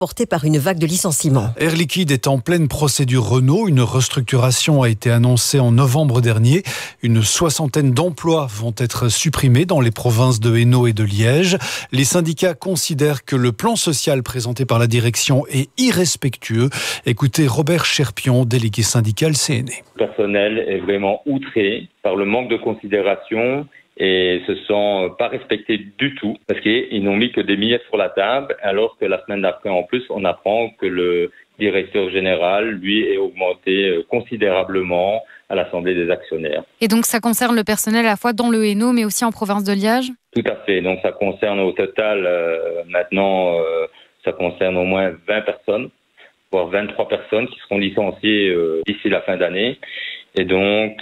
porté par une vague de licenciements. Air Liquide est en pleine procédure Renault. Une restructuration a été annoncée en novembre dernier. Une soixantaine d'emplois vont être supprimés dans les provinces de Hainaut et de Liège. Les syndicats considèrent que le plan social présenté par la direction est irrespectueux. Écoutez Robert Cherpion, délégué syndical CNE. Le personnel est vraiment outré par le manque de considération et se sent pas respectés du tout parce qu'ils n'ont mis que des miettes sur la table, alors que la semaine d'après, en plus, on apprend que le directeur général, lui, est augmenté considérablement à l'Assemblée des actionnaires. Et donc ça concerne le personnel à la fois dans le Hainaut mais aussi en province de Liège ? Tout à fait. Donc ça concerne au total, maintenant, ça concerne au moins 20 personnes, voire 23 personnes qui seront licenciées d'ici la fin d'année. Et donc,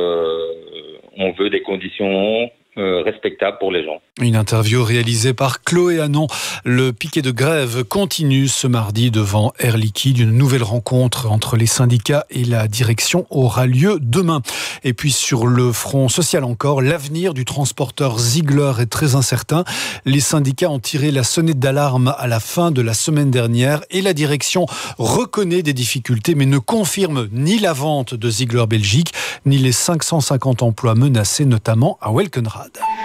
on veut des conditions respectables pour les gens. Une interview réalisée par Chloé Hanon. Le piquet de grève continue ce mardi devant Air Liquide. Une nouvelle rencontre entre les syndicats et la direction aura lieu demain. Et puis sur le front social encore, l'avenir du transporteur Ziegler est très incertain. Les syndicats ont tiré la sonnette d'alarme à la fin de la semaine dernière et la direction reconnaît des difficultés mais ne confirme ni la vente de Ziegler Belgique ni les 550 emplois menacés, notamment à Welkenrad.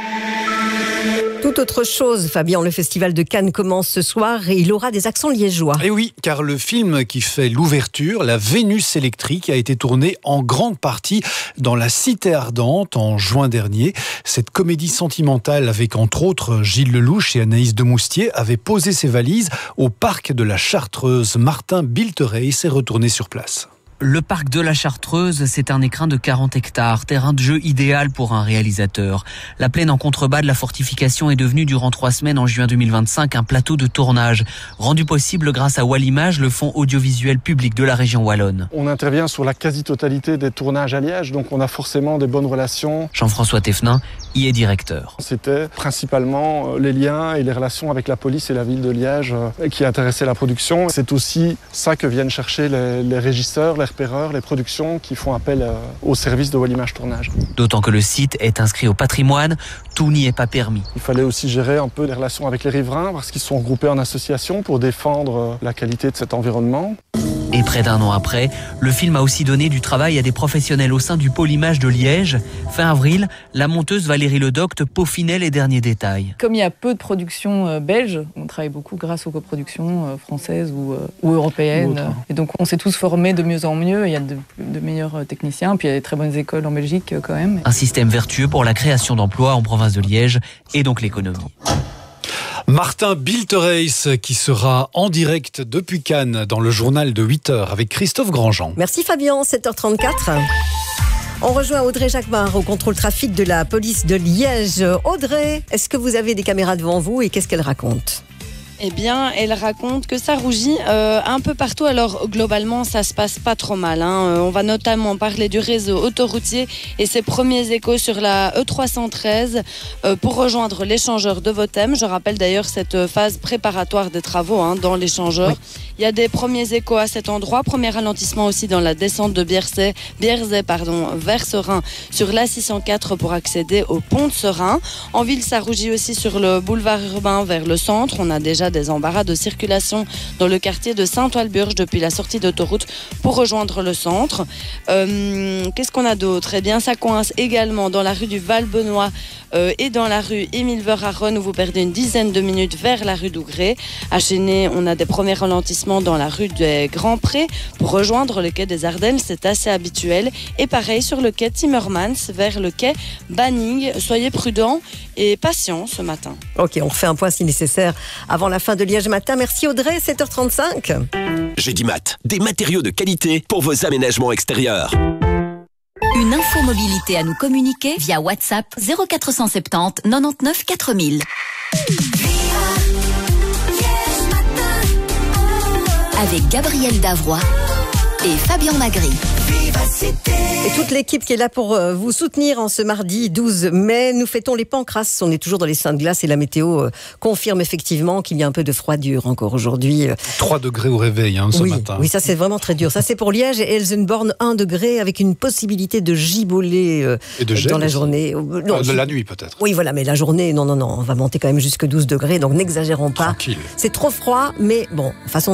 Tout autre chose, Fabien, le festival de Cannes commence ce soir et il aura des accents liégeois. Et oui, car le film qui fait l'ouverture, La Vénus électrique, a été tourné en grande partie dans la Cité ardente en juin dernier. Cette comédie sentimentale avec entre autres Gilles Lelouch et Anaïs Demoustier avait posé ses valises au parc de la Chartreuse. Martin Bilterey s'est retourné sur place. Le parc de la Chartreuse, c'est un écrin de 40 hectares, terrain de jeu idéal pour un réalisateur. La plaine en contrebas de la fortification est devenue durant 3 semaines en juin 2025 un plateau de tournage, rendu possible grâce à Wallimage, le fonds audiovisuel public de la région wallonne. On intervient sur la quasi-totalité des tournages à Liège, donc on a forcément des bonnes relations. Jean-François Thévenin y est directeur. C'était principalement les liens et les relations avec la police et la ville de Liège qui intéressaient la production. C'est aussi ça que viennent chercher les régisseurs, les repéreurs, les productions qui font appel au service de Wallimage Tournage. D'autant que le site est inscrit au patrimoine, tout n'y est pas permis. Il fallait aussi gérer un peu les relations avec les riverains parce qu'ils sont regroupés en association pour défendre la qualité de cet environnement. Et près d'1 an après, le film a aussi donné du travail à des professionnels au sein du pôle image de Liège. Fin avril, la monteuse Valérie Ledocte peaufinait les derniers détails. Comme il y a peu de productions belges, on travaille beaucoup grâce aux coproductions françaises ou européennes. Et donc on s'est tous formés de mieux en mieux. Il y a de meilleurs techniciens, puis il y a des très bonnes écoles en Belgique quand même. Un système vertueux pour la création d'emplois en province de Liège et donc l'économie. Martin Bilterey qui sera en direct depuis Cannes dans le journal de 8h avec Christophe Grandjean. Merci Fabien, 7h34. On rejoint Audrey Jacquemart au contrôle trafic de la police de Liège. Audrey, est-ce que vous avez des caméras devant vous et qu'est-ce qu'elle raconte ? Eh bien, elle raconte que ça rougit un peu partout. Alors, globalement, ça se passe pas trop mal. On va notamment parler du réseau autoroutier et ses premiers échos sur la E313 pour rejoindre l'échangeur de Votem. Je rappelle d'ailleurs cette phase préparatoire des travaux dans l'échangeur. Oui. Il y a des premiers échos à cet endroit. Premier ralentissement aussi dans la descente de Bierzet vers Serein sur l'A604 pour accéder au pont de Serein. En ville, ça rougit aussi sur le boulevard urbain vers le centre. On a déjà des embarras de circulation dans le quartier de Saint-Oilburge depuis la sortie d'autoroute pour rejoindre le centre. Qu'est-ce qu'on a d'autre ? Eh bien, ça coince également dans la rue du Val-Benoît et dans la rue Émile Verhaeren où vous perdez une dizaine de minutes vers la rue d'Ougré. À Chénet, on a des premiers ralentissements dans la rue des Grands Prés pour rejoindre le quai des Ardennes, c'est assez habituel. Et pareil sur le quai Timmermans vers le quai Banning. Soyez prudents et patients ce matin. Ok, on refait un point si nécessaire avant la fin de Liège Matin. Merci Audrey, 7h35. Gédimat, des matériaux de qualité pour vos aménagements extérieurs. Une info mobilité à nous communiquer via WhatsApp 0470 99 4000. Avec Gabriel Davroy et Fabien Magri. Et toute l'équipe qui est là pour vous soutenir en ce mardi 12 mai. Nous fêtons les Pancras. On est toujours dans les seins de glace et la météo confirme effectivement qu'il y a un peu de froidure encore aujourd'hui. 3 degrés au réveil ce matin. Oui, ça c'est vraiment très dur. Ça c'est pour Liège et Elsenborn, 1 degré avec une possibilité de giboler et de dans la journée. Non, de la nuit peut-être. Oui, voilà, mais la journée, non, on va monter quand même jusque 12 degrés, donc n'exagérons pas. Tranquille. C'est trop froid, mais bon, de toute façon,